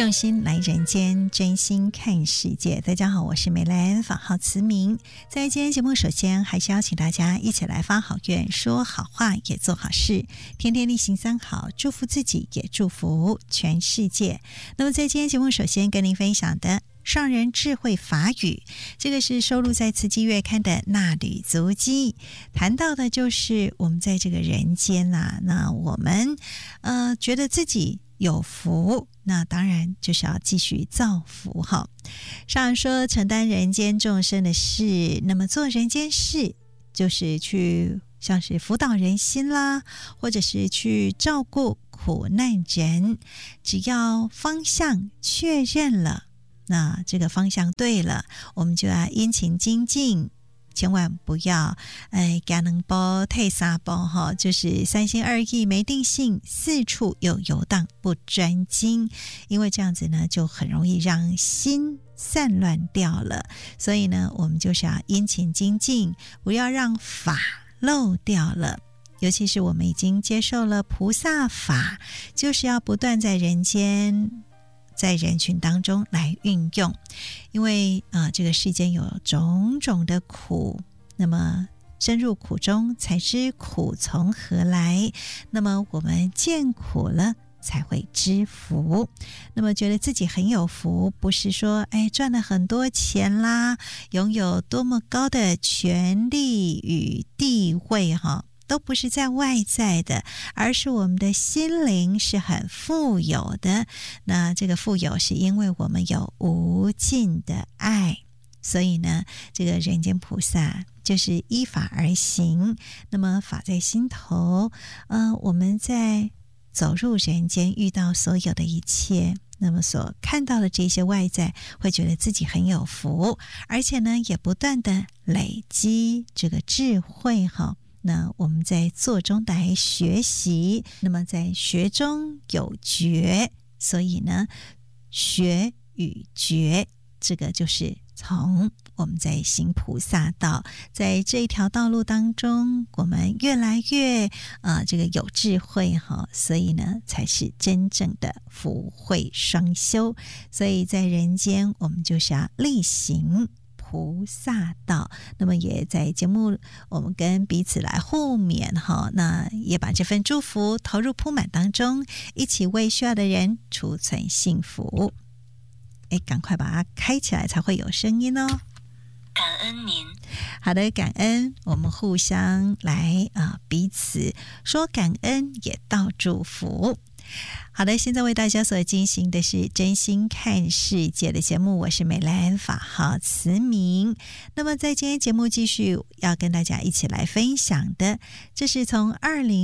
用心来人间，真心看世界。大家好，我是美兰，法号慈明。在今天节目，首先还是邀请大家一起来发好愿，说好话，也做好事，天天例行三好，祝福自己，也祝福全世界。那么在今天节目，首先跟您分享的上人智慧法语，这个是收录在《慈济月刊》的纳履足迹，谈到的就是我们在这个人间那我们觉得自己有福，那当然就是要继续造福哈。上人说，承担人间众生的事，那么做人间事，就是去像是辅导人心啦，或者是去照顾苦难人，只要方向确认了，那这个方向对了，我们就要殷勤精进，千万不要加能包退沙包哈，就是三心二意没定性，四处又游荡不专精，因为这样子呢就很容易让心散乱掉了。所以呢我们就是要殷勤精进，不要让法漏掉了。尤其是我们已经接受了菩萨法，就是要不断在人间在人群当中来运用，因为这个世间有种种的苦，那么深入苦中才知苦从何来，那么我们见苦了才会知福。那么觉得自己很有福，不是说赚了很多钱啦，拥有多么高的权力与地位哈，都不是在外在的，而是我们的心灵是很富有的。那这个富有是因为我们有无尽的爱，所以呢这个人间菩萨就是依法而行，那么法在心头，我们在走入人间遇到所有的一切，那么所看到的这些外在，会觉得自己很有福，而且呢也不断的累积这个智慧哈。那我们在做中来学习，那么在学中有觉，所以呢学与觉，这个就是从我们在行菩萨道，在这一条道路当中，我们越来越这个有智慧哈，所以呢才是真正的福慧双修。所以在人间我们就是要力行菩萨道，那么也在节目我们跟彼此来互勉哈，那也把这份祝福投入铺满当中，一起为需要的人储存幸福。赶快把它开起来才会有声音哦。 感恩您。 好的，感恩，我们互相来彼此说感恩，也道祝福。好的，现在为大家所进行的是真心看世界的节目，我是美兰，法号慈明。那么在今天节目继续要跟大家一起来分享的，这是从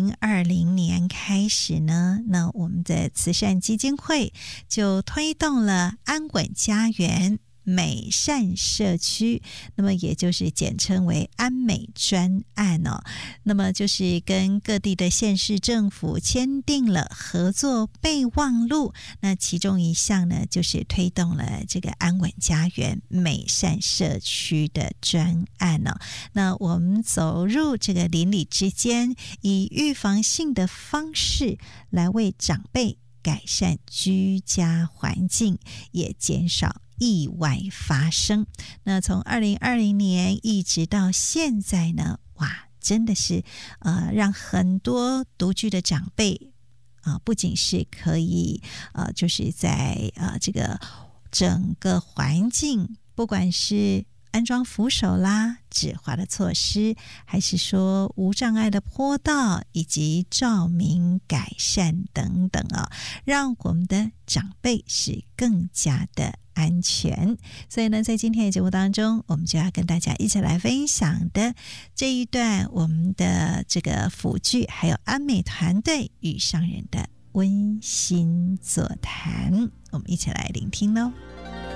2020年开始呢，那我们的慈善基金会就推动了安稳家园美善社区，那么也就是简称为安美专案哦。那么就是跟各地的县市政府签订了合作备忘录，那其中一项呢就是推动了这个安稳家园美善社区的专案哦。那我们走入这个邻里之间，以预防性的方式来为长辈改善居家环境，也减少意外发生。那从2020年一直到现在呢，哇，真的是让很多独居的长辈不仅是可以就是在这个整个环境，不管是安装扶手啦、止滑的措施，还是说无障碍的坡道以及照明改善等等让我们的长辈是更加的安全。所以呢，在今天的节目当中，我们就要跟大家一起来分享的这一段我们的这个辅具还有安美团队与上人的温馨座谈，我们一起来聆听咯。